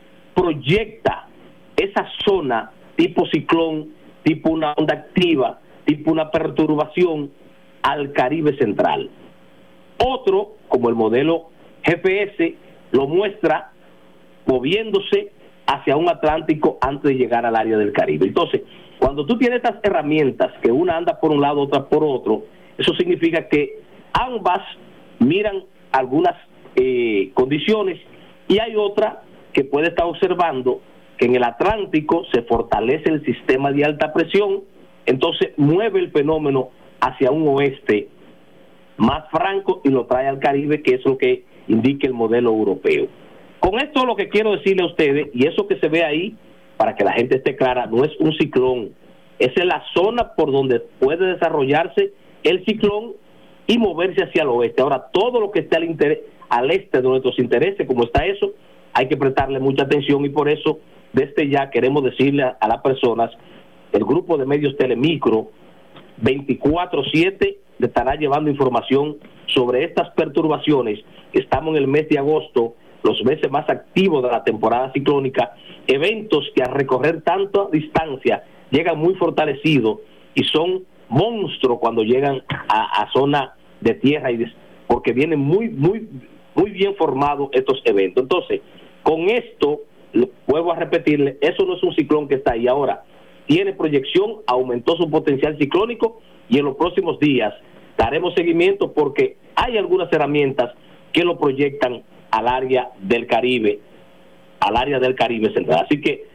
proyecta esa zona tipo ciclón, tipo una onda activa, tipo una perturbación al Caribe central. Otro, como el modelo G P S, lo muestra moviéndose hacia un Atlántico antes de llegar al área del Caribe. Entonces, cuando tú tienes estas herramientas, que una anda por un lado, otra por otro, eso significa que ambas miran algunas eh, condiciones, y hay otra que puede estar observando que en el Atlántico se fortalece el sistema de alta presión, entonces mueve el fenómeno hacia un oeste más franco y lo trae al Caribe, que es lo que indica el modelo europeo. Con esto lo que quiero decirle a ustedes, y eso que se ve ahí, para que la gente esté clara, no es un ciclón, esa es la zona por donde puede desarrollarse el ciclón y moverse hacia el oeste. Ahora, todo lo que esté al, interés, al este de nuestros intereses, como está eso, hay que prestarle mucha atención, y por eso desde ya queremos decirle a, a las personas, el grupo de medios Telemicro veinticuatro siete le estará llevando información sobre estas perturbaciones. Estamos en el mes de agosto, los meses más activos de la temporada ciclónica, eventos que al recorrer tanta distancia llegan muy fortalecidos y son monstruos cuando llegan a, a zona de tierra, y de, porque vienen muy, muy, muy bien formados estos eventos. Entonces, con esto, vuelvo a repetirle, eso no es un ciclón que está ahí ahora, tiene proyección, aumentó su potencial ciclónico, y en los próximos días daremos seguimiento porque hay algunas herramientas que lo proyectan al área del Caribe, al área del Caribe central. Así que